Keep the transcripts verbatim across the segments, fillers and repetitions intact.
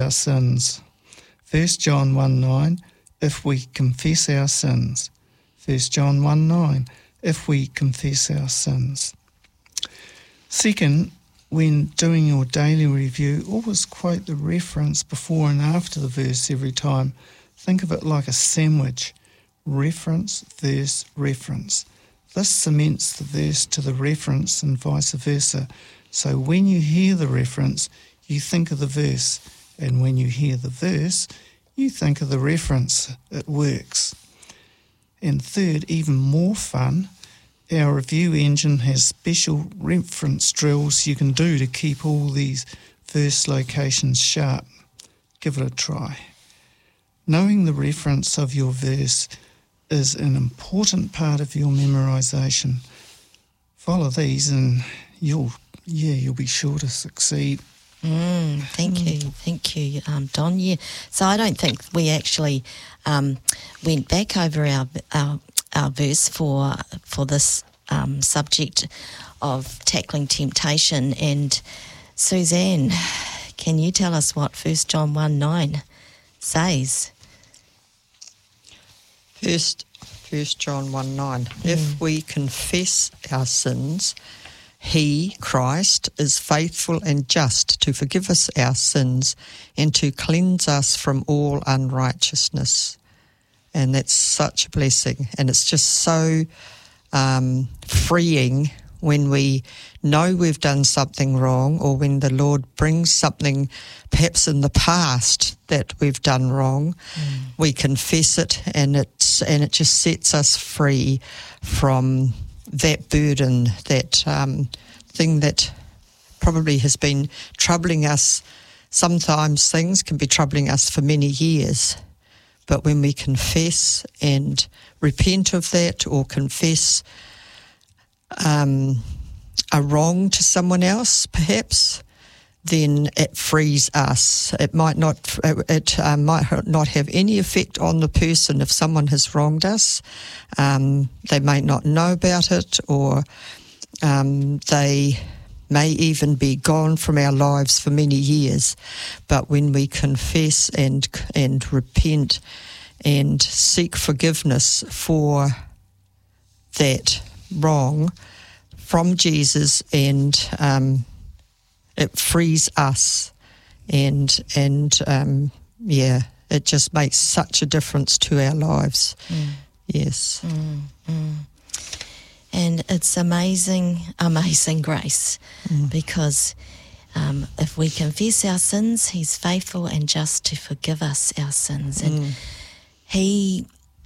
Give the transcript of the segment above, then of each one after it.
our sins. First John one nine, if we confess our sins. First John one nine, if we confess our sins. Second, when doing your daily review, always quote the reference before and after the verse every time. Think of it like a sandwich. Reference, verse, reference. This cements the verse to the reference and vice versa. So when you hear the reference, you think of the verse. And when you hear the verse, you think of the reference. It works. And third, even more fun, our review engine has special reference drills you can do to keep all these verse locations sharp. Give it a try. Knowing the reference of your verse is an important part of your memorisation. Follow these and you'll, yeah, you'll be sure to succeed. Mm, thank mm. you, thank you, um, Don. Yeah, so I don't think we actually um, went back over our our, our verse for for this um, subject of tackling temptation. And Suzanne, can you tell us what First John one nine says? First, First John one nine. Mm. If we confess our sins, He, Christ, is faithful and just to forgive us our sins and to cleanse us from all unrighteousness. And that's such a blessing. And it's just so um, freeing when we know we've done something wrong, or when the Lord brings something perhaps in the past that we've done wrong. Mm. We confess it, and it's and it just sets us free from that burden, that um, thing that probably has been troubling us. Sometimes things can be troubling us for many years, but when we confess and repent of that, or confess um, a wrong to someone else, perhaps, then it frees us. It might not it uh, might not have any effect on the person if someone has wronged us. Um, they may not know about it, or um, they may even be gone from our lives for many years. But when we confess and and repent and seek forgiveness for that wrong from Jesus, and um, it frees us, and and um, yeah, it just makes such a difference to our lives. Mm. Yes. Mm, mm. And it's amazing, amazing grace, mm. because um, if we confess our sins, He's faithful and just to forgive us our sins. And mm. He,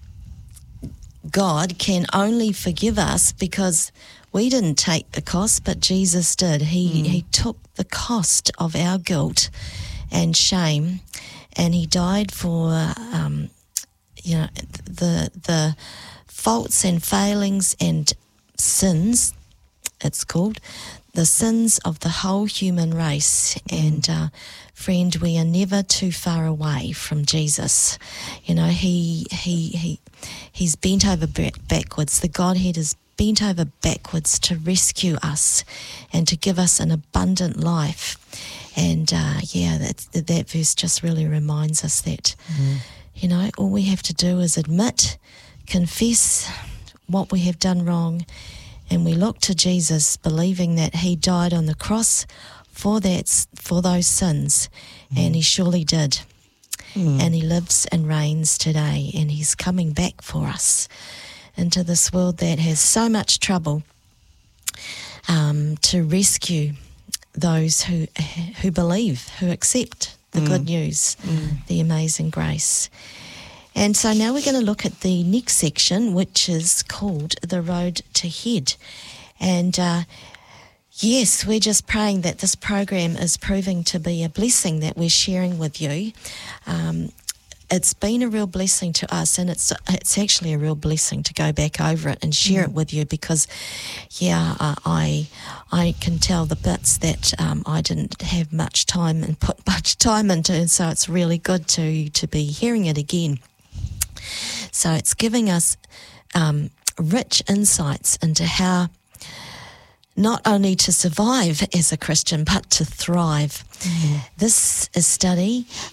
God, can only forgive us because we didn't take the cost, but Jesus did. He mm. He took the cost of our guilt and shame, and He died for um, you know the the faults and failings and sins. It's called the sins of the whole human race. Mm. And uh, friend, we are never too far away from Jesus. You know, He he he He's bent over backwards. The Godhead is bent over backwards to rescue us and to give us an abundant life. And uh, yeah, that, that verse just really reminds us that, mm. you know, all we have to do is admit, confess what we have done wrong, and we look to Jesus, believing that He died on the cross for that, for those sins, mm. and He surely did. Mm. And He lives and reigns today, and He's coming back for us into this world that has so much trouble, um, to rescue those who who believe, who accept the mm. good news, mm. the amazing grace. And so now we're going to look at the next section, which is called The Road to Head. And uh, yes, we're just praying that this program is proving to be a blessing that we're sharing with you. Um, It's been a real blessing to us, and it's it's actually a real blessing to go back over it and share mm. it with you, because, yeah, uh, I I can tell the bits that um, I didn't have much time and put much time into, and so it's really good to, to be hearing it again. So it's giving us um, rich insights into how not only to survive as a Christian, but to thrive. Mm. This study